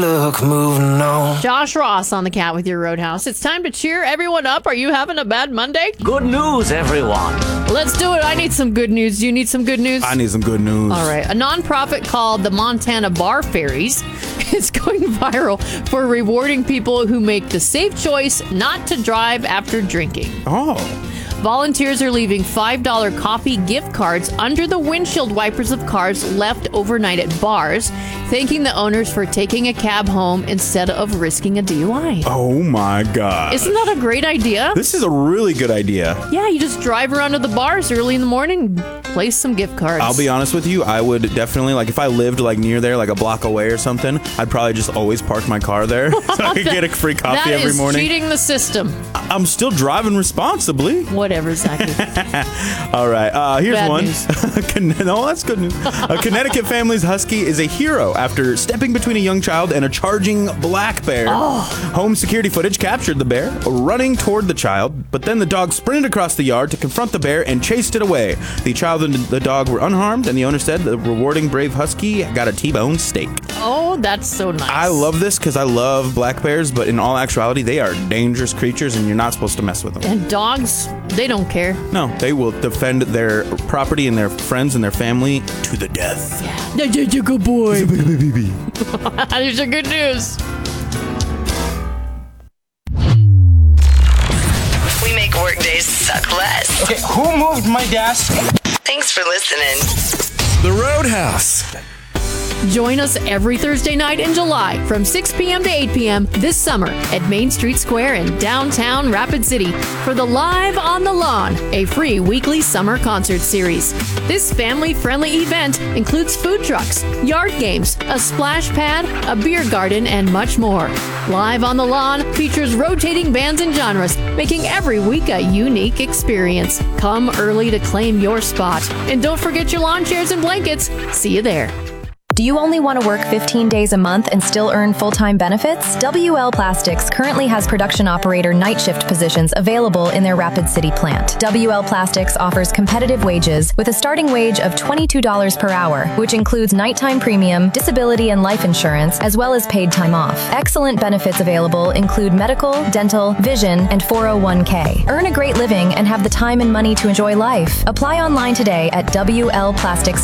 Look, moving on. Josh Ross on the Cat with Your Roadhouse. It's time to cheer everyone up. Are you having a bad Monday? Good news, everyone. Let's do it. I need some good news. Do you need some good news? I need some good news. All right. A nonprofit called the Montana Bar Fairies is going viral for rewarding people who make the safe choice not to drive after drinking. Oh. Volunteers are leaving $5 coffee gift cards under the windshield wipers of cars left overnight at bars, thanking the owners for taking a cab home instead of risking a DUI. Oh my God. Isn't that a great idea? This is a really good idea. Yeah, you just drive around to the bars early in the morning, place some gift cards. I'll be honest with you, I would definitely, like if I lived like near there, like a block away or something, I'd probably just always park my car there so I could get a free coffee every morning. That is cheating the system. I'm still driving responsibly. Whatever, Zachy. All right, here's Bad one. news. No, that's good news. A Connecticut family's husky is a hero after stepping between a young child and a charging black bear. Home security footage captured the bear running toward the child, but then the dog sprinted across the yard to confront the bear and chased it away. The child and the dog were unharmed, and the owner said the rewarding brave husky got a T-bone steak. Oh, that's so nice. I love this because I love black bears, but in all actuality, they are dangerous creatures, and you're not supposed to mess with them. And dogs, they don't care. No, they will defend their property and their friends and their family to the death. Yeah. That's a good boy. There's your good news. We make work days suck less. Okay, who moved my desk? Thanks for listening. The Roadhouse. Join us every Thursday night in July from 6 p.m. to 8 p.m. this summer at Main Street Square in downtown Rapid City for the Live on the Lawn, a free weekly summer concert series. This family-friendly event includes food trucks, yard games, a splash pad, a beer garden, and much more. Live on the Lawn features rotating bands and genres, making every week a unique experience. Come early to claim your spot. And don't forget your lawn chairs and blankets. See you there. Do you only want to work 15 days a month and still earn full-time benefits? WL Plastics currently has production operator night shift positions available in their Rapid City plant. WL Plastics offers competitive wages with a starting wage of $22 per hour, which includes nighttime premium, disability and life insurance, as well as paid time off. Excellent benefits available include medical, dental, vision, and 401k. Earn a great living and have the time and money to enjoy life. Apply online today at WLPlastics.com.